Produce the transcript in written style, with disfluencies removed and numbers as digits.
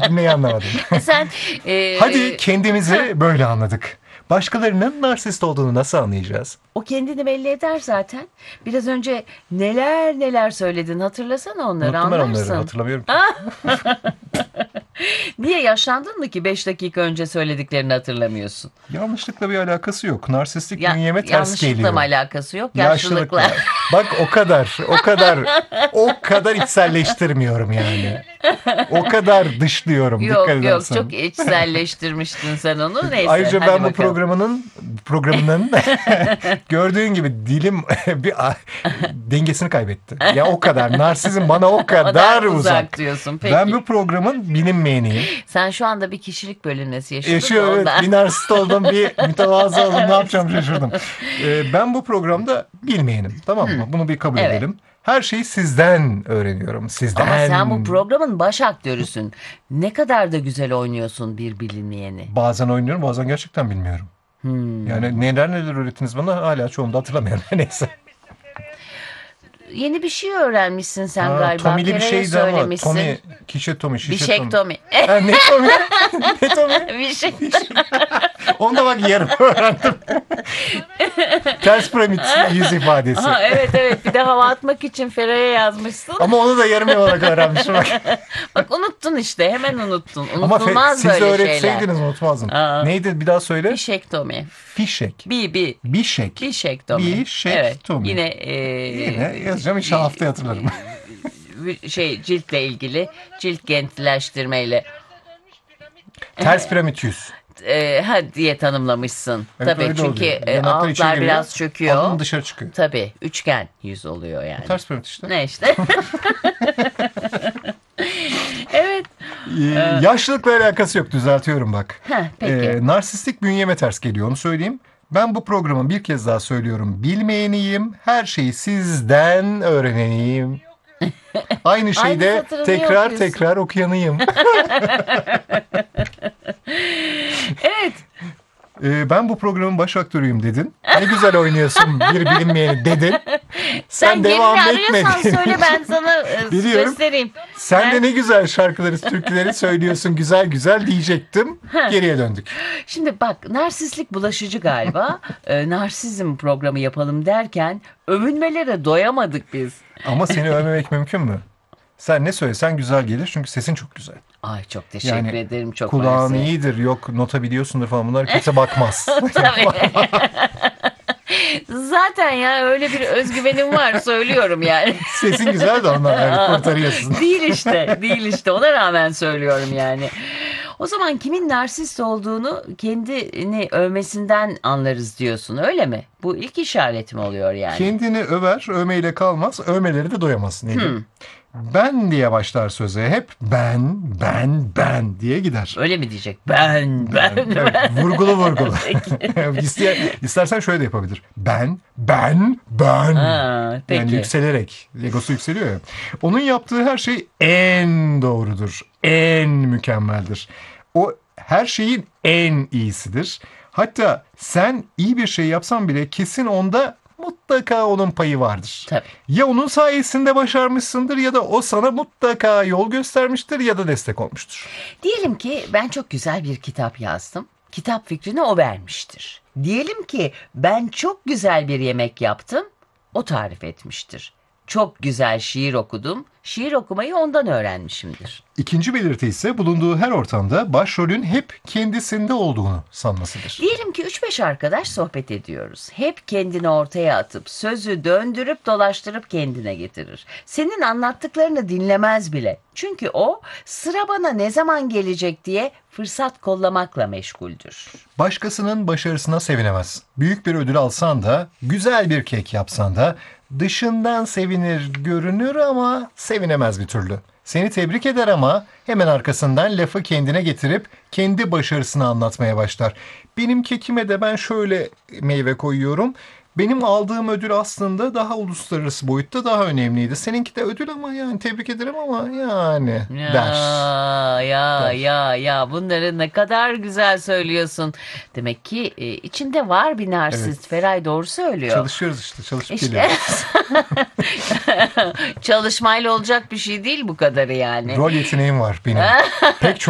Cümleyi anlamadım. Sen Hadi kendimizi böyle anladık. Başkalarının narsist olduğunu nasıl anlayacağız? o kendini belli eder zaten. Biraz önce neler neler söyledin, hatırlasana onları, Unuttum ben anlarsın. onları, hatırlamıyorum ki. Niye, yaşlandın mı ki 5 dakika önce söylediklerini hatırlamıyorsun? Yanlışlıkla bir alakası yok. Narsistik Ya, bünyeme ters yanlışlıkla geliyor. mı alakası yok? Yaşlılıkla. Bak o kadar içselleştirmiyorum yani. O kadar dışlıyorum. Yok dikkat yok, edersen. çok içselleştirmiştin sen onu. Neyse, Ayrıca hadi ben bu bakalım. programının gördüğün gibi dilim bir dengesini kaybetti. Ya o kadar. Narsizm bana o kadar uzak. diyorsun. Peki. Ben bu programın bilinmeyeniyim. Sen şu anda bir kişilik bölünmesi yaşadın Yaşıyor, da evet. ondan. Bir narsist oldum, bir mütevazı oldum. Ne yapacağım şaşırdım. Ben bu programda bilmeyenim. Tamam mı? Bunu bir kabul Evet. edelim. Her şeyi sizden öğreniyorum. Sizden. Ama sen bu programın baş aktörüsün. Ne kadar da güzel oynuyorsun bir bilinmeyeni. Bazen oynuyorum, bazen gerçekten bilmiyorum. Yani neler öğrettiniz bana hala çoğunu da hatırlamıyorum. Neyse. Yeni bir şey öğrenmişsin sen Ha, galiba. Tomili bir Kereye şeydi ama. söylemişsin. Tomi, kişe Tomi, şişe Tomi. Bişektomi. Ha, ne Tomi? Ne Tomi? Bir şey. Onu da bak yarım öğrendim. Ters piramit yüz ifadesi. Aha, evet, bir de hava atmak için Feray'a yazmışsın. Ama onu da yarım yamalak öğrenmişim. Bak unuttun işte, hemen unuttun. Ama Unutulmaz siz böyle öğretseydiniz şeyler. unutmazdım. Aa. Neydi bir daha söyle? Bişektomi. Fişek. Bişek. Bişektomi. Bişektomi. Evet, Yine yazacağım, inşallah haftaya hatırlarım. Ciltle ilgili, cilt gençleştirmeyle Ters piramit yüz. diye tanımlamışsın. Evet, Tabii öyle çünkü oluyor. Yanaklar içe altlar giriyor, biraz çöküyor. alın dışarı çıkıyor. Tabii üçgen yüz oluyor yani. Ters piramit işte. Ne işte? Evet. Yaşlılıkla alakası yok, düzeltiyorum bak. Heh, peki. Narsistik bünyeme ters geliyor, onu söyleyeyim. Ben bu programın bir kez daha söylüyorum. Bilmeyeniyim, her şeyi sizden öğreneniyim. Aynı şeyi de satırı niye tekrar okuyorsun? tekrar okuyanıyım. Evet. Ben bu programın baş aktörüyüm dedin. Ne güzel oynuyorsun bir bilinmeyeni dedin. Sen devam yerini arıyorsan etmedin. söyle, ben sana Biliyorum. göstereyim. Sen de ne güzel şarkıları, türküleri söylüyorsun güzel güzel diyecektim. Geriye döndük. Şimdi bak, narsistlik bulaşıcı galiba. Narsizm programı yapalım derken övünmelere doyamadık biz. Ama seni övmemek mümkün mü? Sen ne söylesen güzel gelir çünkü sesin çok güzel. Ay, çok teşekkür ederim, çok kulağın mersi. iyidir, yok nota biliyorsundur falan, bunlar kimse bakmaz. Tabii. Zaten ya öyle bir özgüvenim var, söylüyorum yani. Sesin güzel de ondan yani kurtarıyorsun. Değil işte ona rağmen söylüyorum yani. O zaman kimin narsist olduğunu kendini övmesinden anlarız diyorsun, öyle mi? Bu ilk işaret mi oluyor yani? Kendini över, övmeyle kalmaz, övmeleri de doyamaz. Neydi? Ben diye başlar söze, hep ben diye gider. Öyle mi diyecek? Ben. Evet, vurgulu. İstersen şöyle de yapabilir. Ben. Ha, peki. Yani yükselerek. Egosu yükseliyor ya. Onun yaptığı her şey en doğrudur. En mükemmeldir. O her şeyin en iyisidir. Hatta sen iyi bir şey yapsan bile kesin onda mutlaka onun payı vardır. Tabii. Ya onun sayesinde başarmışsındır ya da o sana mutlaka yol göstermiştir ya da destek olmuştur. Diyelim ki ben çok güzel bir kitap yazdım. Kitap fikrini o vermiştir. Diyelim ki ben çok güzel bir yemek yaptım. O tarif etmiştir. Çok güzel şiir okudum. Şiir okumayı ondan öğrenmişimdir. İkinci belirti ise bulunduğu her ortamda başrolün hep kendisinde olduğunu sanmasıdır. Diyelim ki 3-5 arkadaş sohbet ediyoruz. Hep kendini ortaya atıp sözü döndürüp dolaştırıp kendine getirir. Senin anlattıklarını dinlemez bile. Çünkü o sıra bana ne zaman gelecek diye fırsat kollamakla meşguldür. Başkasının başarısına sevinemez. Büyük bir ödül alsan da, güzel bir kek yapsan da dışından sevinir görünür ama sevinemez bir türlü. Seni tebrik eder ama hemen arkasından lafı kendine getirip kendi başarısını anlatmaya başlar. Benim kekime de ben şöyle meyve koyuyorum. Benim aldığım ödül aslında daha uluslararası boyutta daha önemliydi. Seninki de ödül ama yani tebrik ederim ama yani der. Ya bunları ne kadar güzel söylüyorsun. Demek ki içinde var bir narsist. Evet. Feray doğru söylüyor. Çalışıyoruz işte, çalışıp İşte. geliyoruz. Çalışmayla olacak bir şey değil bu kadarı yani. Rol yeteneğim var benim. Pek çok